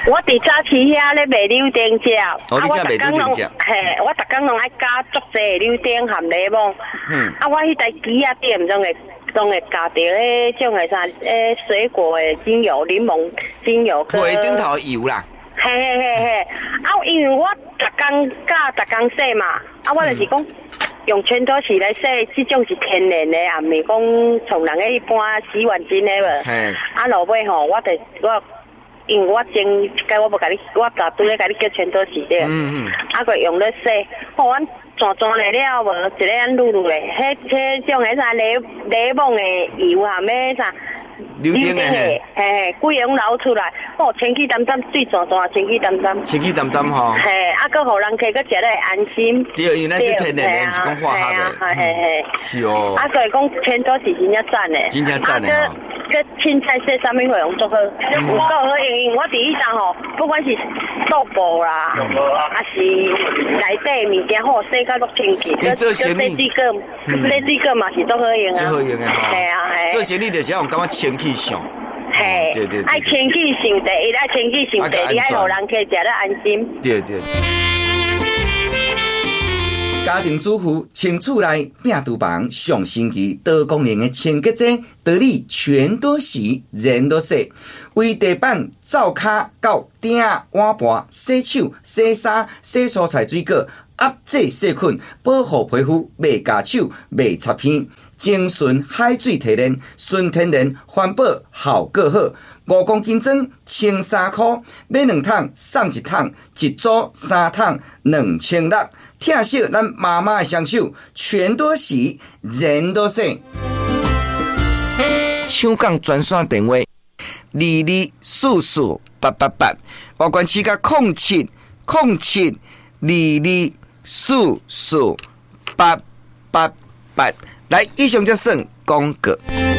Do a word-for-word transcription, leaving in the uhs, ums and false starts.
我伫早市遐咧卖柳丁食， 哦，你只卖柳丁食？ 嘿，我逐工拢爱加足济柳丁含柠檬。嗯。啊，我迄台机啊店总会总会加着迄种诶啥诶水果诶精油，柠檬精油。 配顶头油啦。 嘿嘿嘿嘿，啊，因为我逐工加逐工洗嘛，啊，我就是讲。用全脱洗来洗，这种是天然的，啊，唔是讲从人个一般洗碗巾的无。嘿。啊，落尾吼，我得我，因为我前该我无甲你，我昨拄咧甲你叫全脱洗的。嗯嗯。啊，佮用咧洗，吼，阮转转来了无，一个安撸撸咧，迄迄种个啥柠柠檬的油含咩啥？ 柳丁的，嘿嘿，规个拢流出来，哦，清气淡淡，水浊浊，清气淡淡， 清气淡淡吼。 嘿，啊，佮互人客佮食咧安心。 对，因为咱这天然的，是讲化学的。 嘿嘿嘿。 是哦。 啊，所以讲全都是真正赞的。 真正赞的吼。 佮凊彩说啥物内容做好，有够好用。我第一档吼，不管是豆腐啦，还是内底物件好洗甲落清气。 你做生意， 这个这这个嘛是足好用啊。 足好用的吼。 系啊系。 做生意就是要感觉清气上。 嘿，对对，爱清气上第一，爱清气上第二，爱互人客食得安心。 对对。家庭主妇清厝内拼厨房上星期多功能的清洁剂，道理全都洗，人都洗。为地板、灶骹到鼎、碗盘洗手、洗衫、洗蔬菜水果，压制细菌，保护皮肤，袂夹手，袂擦片。精纯海水提炼，纯天然环保，效果好。五公斤装清三块，买两桶送一桶，一组三桶两千六。疼惜咱妈妈的双手，全都洗，人都洗。抢讲专线电话：二二四四八八八，外关市甲空七空七二二四四八八八。来，以上就算广告。